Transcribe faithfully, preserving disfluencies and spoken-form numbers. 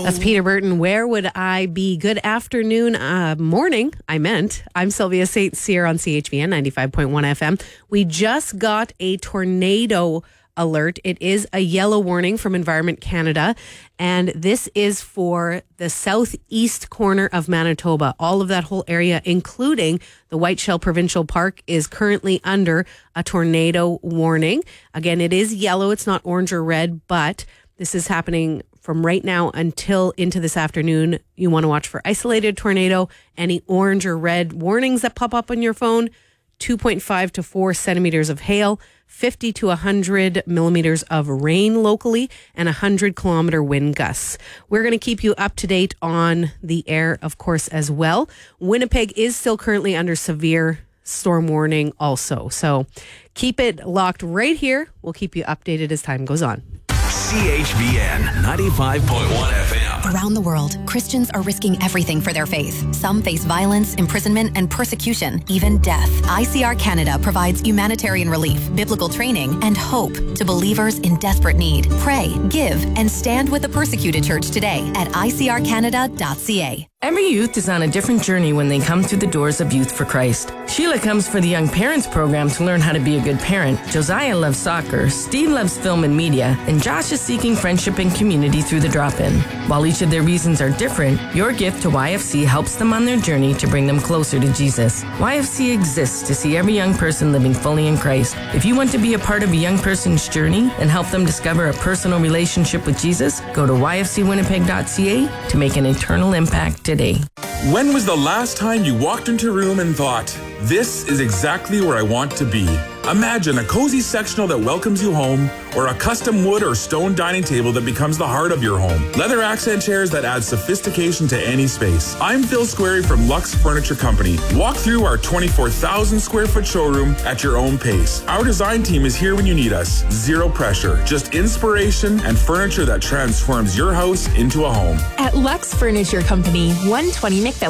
That's Peter Burton. Where would I be? Good afternoon, uh, morning, I meant. I'm Sylvia Saint Cyr on C H V N ninety-five point one F M. We just got a tornado alert. It is a yellow warning from Environment Canada, and this is for the southeast corner of Manitoba. All of that whole area, including the Whiteshell Provincial Park, is currently under a tornado warning. Again, it is yellow. It's not orange or red, but this is happening from right now until into this afternoon. You want to watch for isolated tornado. Any orange or red warnings that pop up on your phone, two point five to four centimeters of hail, fifty to one hundred millimeters of rain locally, and one hundred kilometer wind gusts. We're going to keep you up to date on the air, of course, as well. Winnipeg is still currently under severe storm warning also. So keep it locked right here. We'll keep you updated as time goes on. C H V N ninety-five point one F M. Around the world, Christians are risking everything for their faith. Some face violence, imprisonment, and persecution, even death. I C R Canada provides humanitarian relief, biblical training, and hope to believers in desperate need. Pray, give, and stand with the persecuted church today at I C R Canada dot C A. Every youth is on a different journey when they come through the doors of Youth for Christ. Sheila comes for the Young Parents program to learn how to be a good parent. Josiah loves soccer, Steve loves film and media, and Josh is seeking friendship and community through the drop-in. While each of their reasons are different, your gift to Y F C helps them on their journey to bring them closer to Jesus. Y F C exists to see every young person living fully in Christ. If you want to be a part of a young person's journey and help them discover a personal relationship with Jesus, go to Y F C winnipeg dot C A to make an eternal impact today. When was the last time you walked into a room and thought, this is exactly where I want to be? Imagine a cozy sectional that welcomes you home, or a custom wood or stone dining table that becomes the heart of your home. Leather accent chairs that add sophistication to any space. I'm Phil Squarey from Lux Furniture Company. Walk through our twenty-four thousand square foot showroom at your own pace. Our design team is here when you need us. Zero pressure, just inspiration and furniture that transforms your house into a home. At Lux Furniture Company, one twenty McPhillips